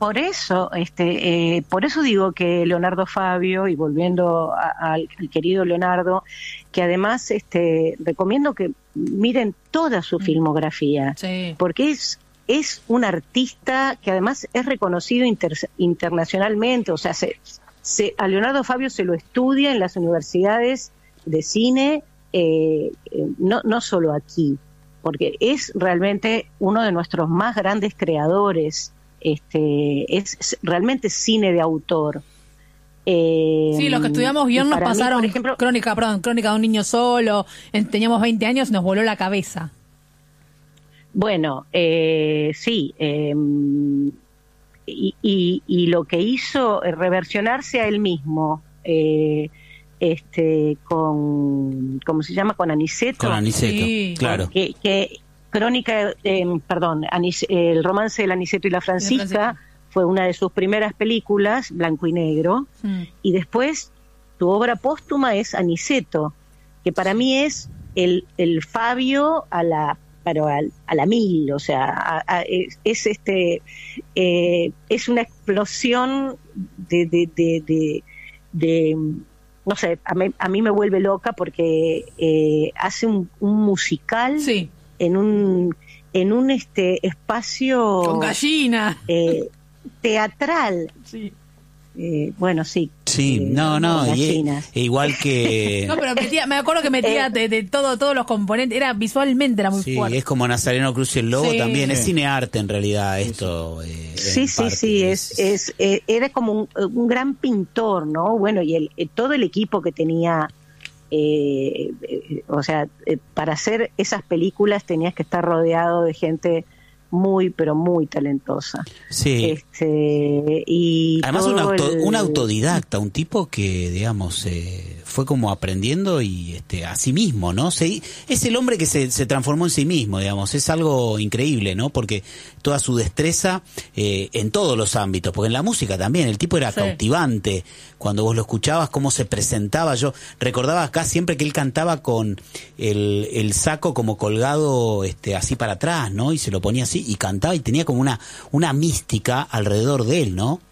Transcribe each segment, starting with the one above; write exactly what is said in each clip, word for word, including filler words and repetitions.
por eso, este, eh, por eso digo que Leonardo Fabio, y volviendo a, a, al querido Leonardo, que además este, recomiendo que miren toda su filmografía, sí. porque es es un artista que además es reconocido inter, internacionalmente, o sea, se, se, a Leonardo Fabio se lo estudia en las universidades de cine, eh, no, no solo aquí, porque es realmente uno de nuestros más grandes creadores, este, es, es realmente cine de autor. Eh, sí, los que estudiamos guión nos pasaron, mí, por ejemplo, crónica, perdón, crónica de un niño solo, en, teníamos veinte años y nos voló la cabeza. Bueno, eh, sí, eh, y, y, y lo que hizo es reversionarse a él mismo, eh, este, con, ¿cómo se llama? Con Aniceto. Con Aniceto, sí. Claro. Que, que crónica, eh, perdón, Anic- el romance del Aniceto y la Francisca, la Francisca fue una de sus primeras películas, blanco y negro, mm. y después su obra póstuma es Aniceto, que para mí es el, el Fabio a la pero a, a la mil, o sea, a, a, es, es este eh, es una explosión de de, de, de, de no sé, a mí, a mí me vuelve loca porque eh, hace un, un musical sí. en un en un este espacio con gallina eh, teatral. Sí. Eh, bueno, sí. Sí, eh, no, no, y, igual que... No, pero metía, me acuerdo que metía de, de todo, todos los componentes, era visualmente era muy sí, fuerte. Es como Nazareno Cruz y el Lobo, sí. También, sí. Es cinearte en realidad esto. Eh, sí, sí, parte. sí, es, es, es, era como un, un gran pintor, ¿no? Bueno, y el, todo el equipo que tenía, eh, eh, o sea, eh, para hacer esas películas tenías que estar rodeado de gente muy, pero muy talentosa. Sí. Este, y además un, auto, el... un autodidacta, un tipo que, digamos, eh, fue como aprendiendo y este a sí mismo, ¿no? Se, es el hombre que se, se transformó en sí mismo, digamos. Es algo increíble, ¿no? Porque toda su destreza eh, en todos los ámbitos, porque en la música también, el tipo era sí. cautivante. Cuando vos lo escuchabas, cómo se presentaba. Yo recordaba acá siempre que él cantaba con el, el saco como colgado este así para atrás, ¿no? Y se lo ponía así y cantaba y tenía como una, una mística alrededor de él, ¿no?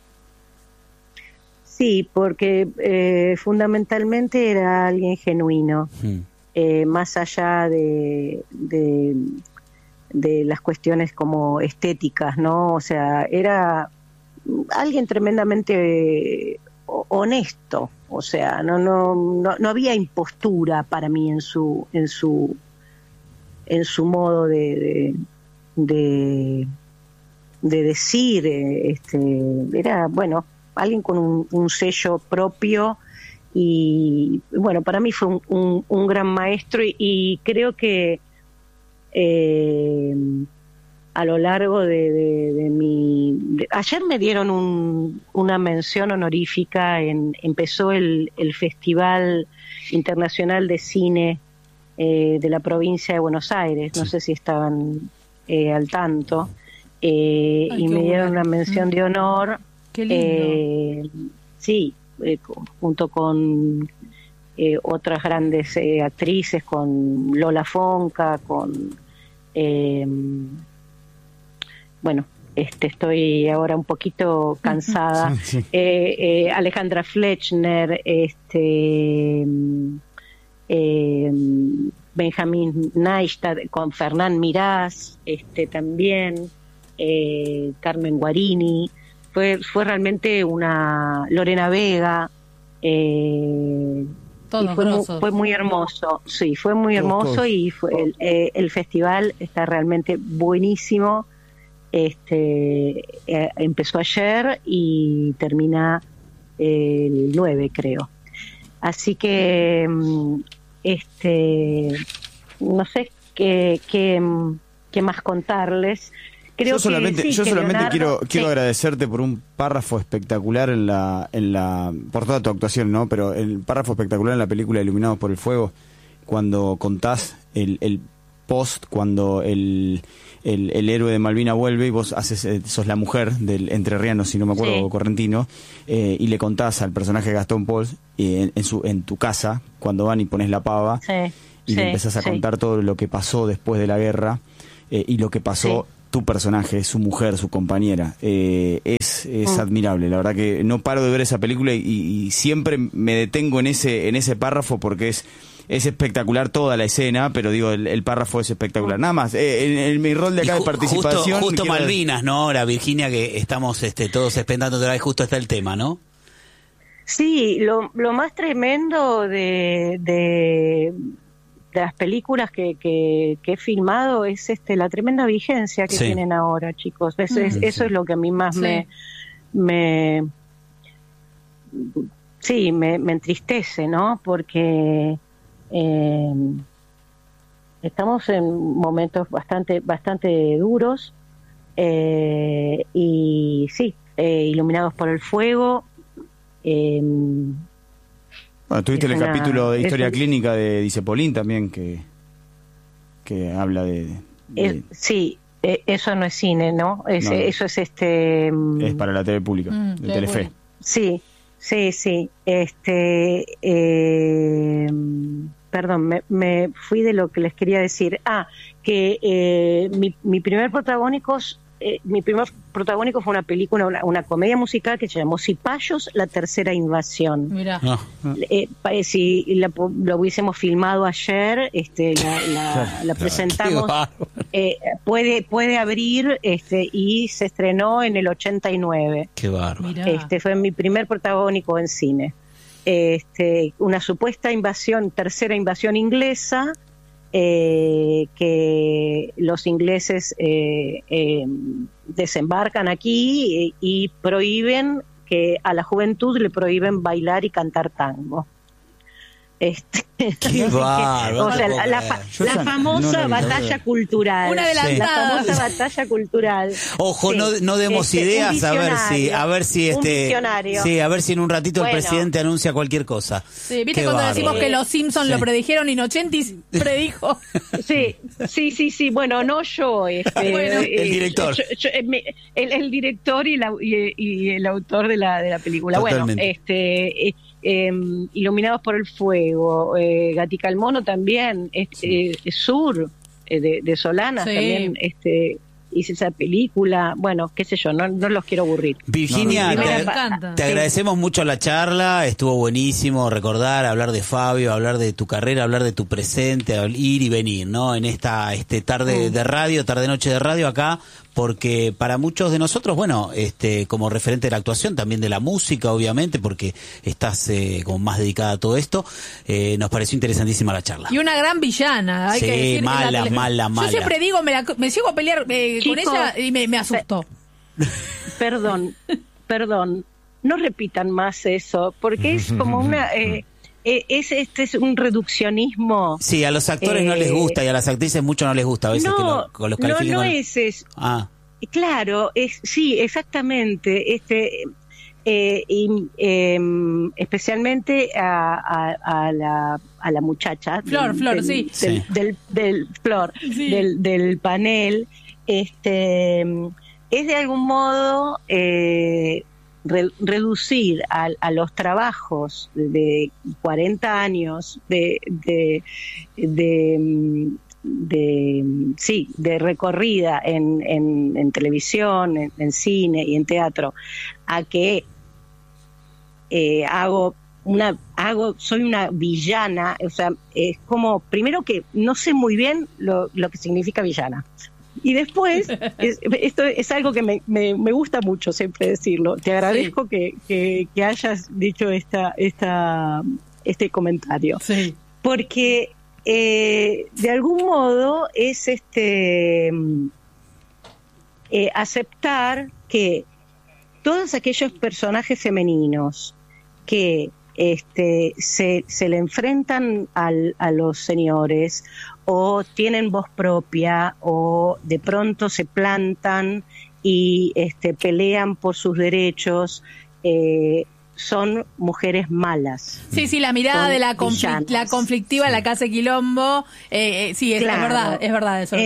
Sí, porque eh, fundamentalmente era alguien genuino, hmm. eh, más allá de, de, de las cuestiones como estéticas, ¿no? O sea, era alguien tremendamente honesto, o sea, no no no, no había impostura para mí en su en su en su modo de, de de, de decir, este, era, bueno, alguien con un, un sello propio y, bueno, para mí fue un, un, un gran maestro y, y creo que eh, a lo largo de, de, de mi... De, ayer me dieron un, una mención honorífica, en, empezó el, el Festival Internacional de Cine eh, de la provincia de Buenos Aires, sí. No sé si estaban... Eh, al tanto eh, Ay, y me dieron una mención de honor. Qué lindo. Eh, sí, eh, junto con eh, otras grandes eh, actrices, con Lola Fonca, con eh, bueno, este estoy ahora un poquito cansada. Sí, sí. Eh, eh, Alejandra Fletchner, este eh, Benjamín Neistat, con Fernán Mirás, este también, eh, Carmen Guarini, fue fue realmente una Lorena Vega, eh, y fue muy, fue muy hermoso, sí, fue muy hermoso todos, y fue el, eh, el festival está realmente buenísimo, este eh, empezó ayer y termina el nueve, creo, así que este no sé qué, qué, qué más contarles. Creo yo solamente, que, sí, yo que solamente Leonardo, quiero, quiero sí. agradecerte por un párrafo espectacular en la, en la, por toda tu actuación, ¿no? Pero el párrafo espectacular en la película Iluminados por el Fuego, cuando contás el, el post, cuando el, el, el héroe de Malvina vuelve y vos haces, eh, sos la mujer del entrerriano, si no me acuerdo, sí. correntino, eh, y le contás al personaje de Gastón Pauls eh, en, en, su, en tu casa, cuando van y pones la pava, sí. y sí. le empezás a sí. contar todo lo que pasó después de la guerra, eh, y lo que pasó... Sí. Tu personaje, su mujer, su compañera, eh, es es, es mm. admirable. La verdad que no paro de ver esa película y, y siempre me detengo en ese en ese párrafo porque es es espectacular toda la escena, pero digo, el, el párrafo es espectacular. Nada más, eh, en, en mi rol de acá ju- de participación... Justo, justo Malvinas, ¿no? Ahora, Virginia, que estamos este, todos expectando otra vez, justo está el tema, ¿no? Sí, lo, lo más tremendo de, de, de las películas que, que, que he filmado es este la tremenda vigencia que sí. tienen ahora, chicos. Es, es, mm, eso sí. es lo que a mí más sí. me... me sí, me, me entristece, ¿no? Porque... Eh, estamos en momentos bastante bastante duros eh, y sí, eh, iluminados por el fuego. Eh, bueno, tuviste el una, capítulo de historia es, clínica de Dicepolín también que que habla de, de... Es, sí, eh, eso no es cine, ¿no? Es, no, eso es este es para la T V pública, mm, de Telefe. Sí, sí, sí. Este eh, Perdón, me, me fui de lo que les quería decir. Ah, que eh, mi, mi primer protagónico, eh, mi primer protagónico fue una película, una, una comedia musical que se llamó Cipayos, la tercera invasión. Mira, ah, ah. eh, si la, lo hubiésemos filmado ayer, este, la, la, la presentamos. Eh, puede puede abrir, este, y se estrenó en el ochenta y nueve. Qué bárbaro. Este fue mi primer protagónico en cine. Este, una supuesta invasión, tercera invasión inglesa, eh, que los ingleses eh, eh, desembarcan aquí y, y prohíben, que a la juventud le prohíben bailar y cantar tango. Este, Qué no bárbaro. O sea, la, la, la famosa no batalla no cultural. Una adelantada. La famosa batalla cultural. Ojo, sí. no, no demos este, ideas a ver si, a ver si este, sí, a ver si en un ratito bueno. el presidente anuncia cualquier cosa. Sí, viste Qué cuando bárbaro. decimos que los Simpsons sí. lo predijeron y Nochentis predijo. Sí, sí, sí, sí. Bueno, no yo, este, bueno, eh, el director, yo, yo, me, el, el director y, la, y, y el autor de la de la película. Totalmente. Bueno, este. Eh, Eh, Iluminados por el fuego, eh, Gatica el mono también, este, sí. eh, Sur eh, de, de Solanas sí. también este, hice esa película, bueno, qué sé yo, no, no los quiero aburrir. Virginia, no, no, te, te, te agradecemos sí. mucho la charla, estuvo buenísimo recordar, hablar de Fabio, hablar de tu carrera, hablar de tu presente, ir y venir, ¿no? En esta este tarde mm. de radio, tarde-noche de radio acá, porque para muchos de nosotros, bueno, este como referente de la actuación, también de la música, obviamente, porque estás eh, como más dedicada a todo esto, eh, nos pareció interesantísima la charla. Y una gran villana, hay sí, que decir. mala, la, mala, mala. Yo siempre digo, me, la, me sigo a pelear eh, con ella y me, me asustó. Perdón, perdón, no repitan más eso, porque es como una... Eh, Es, este es un reduccionismo. Sí, a los actores eh, no les gusta y a las actrices mucho no les gusta a veces no, que lo, con los califican. No, no con... es eso. Ah. Claro, es sí, exactamente. Este, eh, y, eh, especialmente a, a, a la a la muchacha. Flor, del, Flor, del, sí. Del, sí. del, del Flor, sí. del, del panel. Este es de algún modo. Eh, Re, reducir a, a los trabajos de cuarenta años de de, de, de sí de recorrida en, en, en televisión, en, en cine y en teatro, a que eh, hago una hago soy una villana, o sea, es como primero que no sé muy bien lo, lo que significa villana. Y después, es, esto es algo que me, me, me gusta mucho siempre decirlo. Te agradezco sí. que, que, que hayas dicho esta, esta, este comentario. Sí. Porque eh, de algún modo es este eh, aceptar que todos aquellos personajes femeninos que este, se, se le enfrentan al, a los señores o tienen voz propia o de pronto se plantan y este, pelean por sus derechos, eh, son mujeres malas. Sí, sí, la mirada son de la, conflict, la conflictiva, sí. la casa de Quilombo, eh, eh, sí, es, claro. es verdad, es verdad eso.